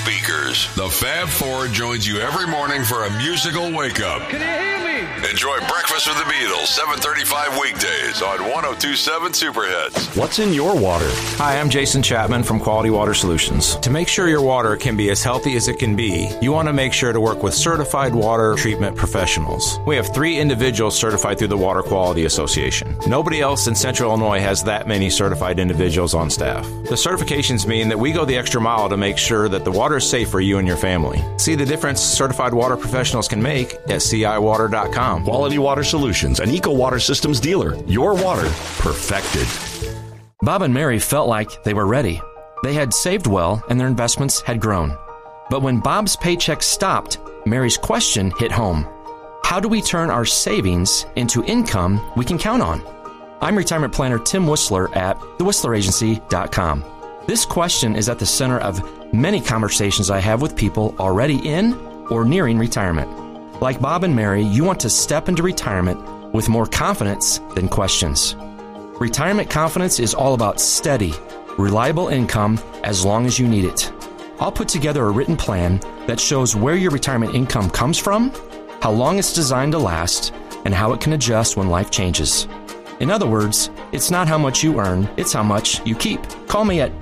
speakers. The Fab Four joins you every morning for a musical wake-up. Can you hear me? Enjoy Breakfast with the Beatles, 7:35 weekdays on 102.7 Superhits. What's in your water? Hi, I'm Jason Chapman from Quality Water Solutions. To make sure your water can be as healthy as it can be, you want to make sure to work with certified water treatment professionals. We have 3 individuals certified through the Water Quality Association. Nobody else in Central Illinois has that many certified individuals on staff. The certifications mean that we go the extra mile to make sure that the water is safe for you and your family. See the difference certified water professionals can make at ciwater.com. Quality Water Solutions, an Eco Water Systems dealer. Your water perfected. Bob and Mary felt like they were ready. They had saved well and their investments had grown. But when Bob's paycheck stopped, Mary's question hit home. How do we turn our savings into income we can count on? I'm retirement planner Tim Whistler at thewhistleragency.com. This question is at the center of many conversations I have with people already in or nearing retirement. Like Bob and Mary, you want to step into retirement with more confidence than questions. Retirement confidence is all about steady, reliable income as long as you need it. I'll put together a written plan that shows where your retirement income comes from, how long it's designed to last, and how it can adjust when life changes. In other words, it's not how much you earn, it's how much you keep. Call me at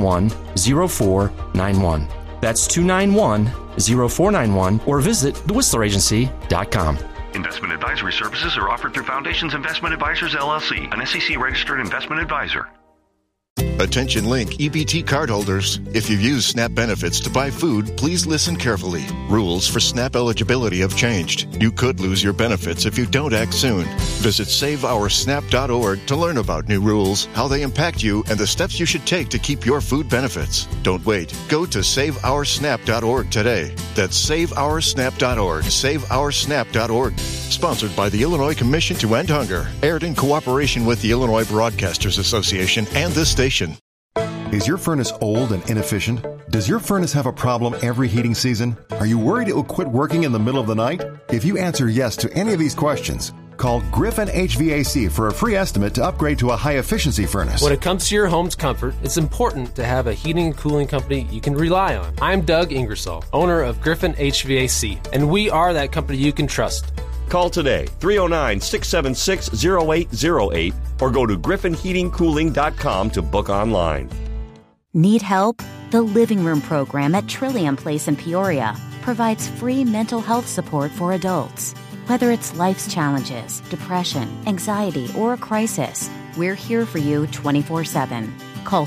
291-0491. That's 291-0491 or visit thewhistleragency.com. Investment advisory services are offered through Foundations Investment Advisors, LLC, an SEC-registered investment advisor. Attention Link EBT cardholders. If you use SNAP benefits to buy food, please listen carefully. Rules for SNAP eligibility have changed. You could lose your benefits if you don't act soon. Visit SaveOurSNAP.org to learn about new rules, how they impact you, and the steps you should take to keep your food benefits. Don't wait. Go to SaveOurSNAP.org today. That's SaveOurSNAP.org. SaveOurSNAP.org. Sponsored by the Illinois Commission to End Hunger. Aired in cooperation with the Illinois Broadcasters Association and this station. Is your furnace old and inefficient? Does your furnace have a problem every heating season? Are you worried it will quit working in the middle of the night? If you answer yes to any of these questions, call Griffin HVAC for a free estimate to upgrade to a high-efficiency furnace. When it comes to your home's comfort, it's important to have a heating and cooling company you can rely on. I'm Doug Ingersoll, owner of Griffin HVAC, and we are that company you can trust. Call today, 309-676-0808, or go to griffinheatingcooling.com to book online. Need help? The Living Room program at Trillium Place in Peoria provides free mental health support for adults. Whether it's life's challenges, depression, anxiety, or a crisis, we're here for you 24/7. Call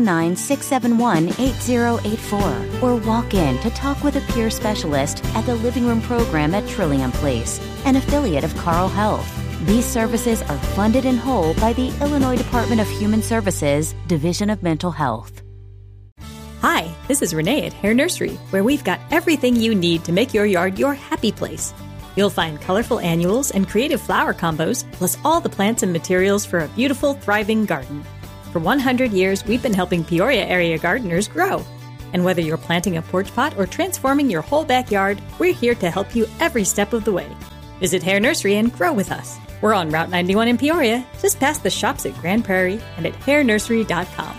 309-671-8084 or walk in to talk with a peer specialist at the Living Room program at Trillium Place, an affiliate of Carle Health. These services are funded in whole by the Illinois Department of Human Services, Division of Mental Health. Hi, this is Renee at Hair Nursery, where we've got everything you need to make your yard your happy place. You'll find colorful annuals and creative flower combos, plus all the plants and materials for a beautiful, thriving garden. For 100 years, we've been helping Peoria area gardeners grow. And whether you're planting a porch pot or transforming your whole backyard, we're here to help you every step of the way. Visit Hair Nursery and grow with us. We're on Route 91 in Peoria, just past the shops at Grand Prairie, and at hairnursery.com.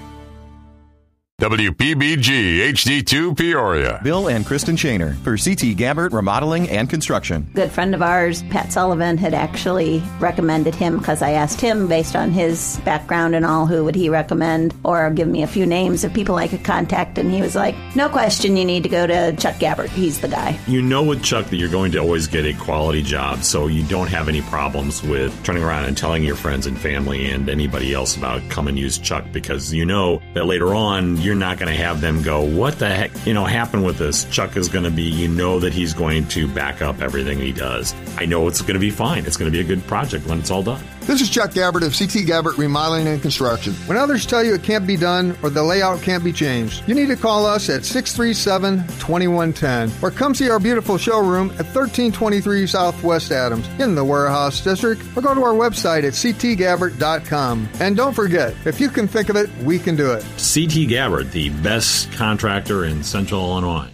WPBG HD2 Peoria. Bill and Kristen Shaner for CT Gabbert Remodeling and Construction. Good friend of ours, Pat Sullivan, had actually recommended him because I asked him, based on his background and all, who would he recommend or give me a few names of people I could contact, and he was like, no question, you need to go to Chuck Gabbert. He's the guy. You know with Chuck that you're going to always get a quality job, so you don't have any problems with turning around and telling your friends and family and anybody else about come and use Chuck, because you know that later on you're not going to have them go, what the heck, happened with this? Chuck is going to be, that he's going to back up everything he does. I know it's going to be fine. It's going to be a good project when it's all done. This is Chuck Gabbert of CT Gabbert Remodeling and Construction. When others tell you it can't be done or the layout can't be changed, you need to call us at 637-2110 or come see our beautiful showroom at 1323 Southwest Adams in the Warehouse District, or go to our website at ctgabbert.com. And don't forget, if you can think of it, we can do it. CT Gabbert, the best contractor in Central Illinois.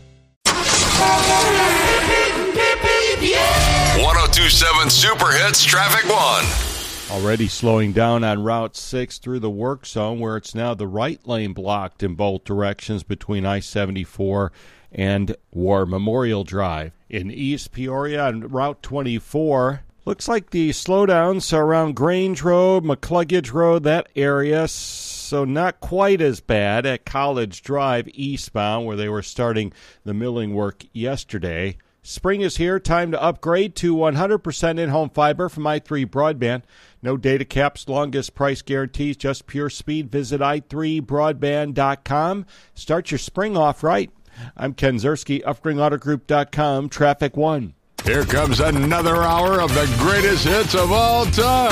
102.7 Super Hits Traffic 1. Already slowing down on Route 6 through the work zone, where it's now the right lane blocked in both directions between I-74 and War Memorial Drive. In East Peoria on Route 24, looks like the slowdowns are around Grange Road, McCluggage Road, that area, so not quite as bad at College Drive eastbound, where they were starting the milling work yesterday. Spring is here. Time to upgrade to 100% in-home fiber from i3 Broadband. No data caps, longest price guarantees, just pure speed. Visit i3broadband.com. Start your spring off right. I'm Ken Zerski, UpspringAutoGroup.com, Traffic 1. Here comes another hour of the greatest hits of all time.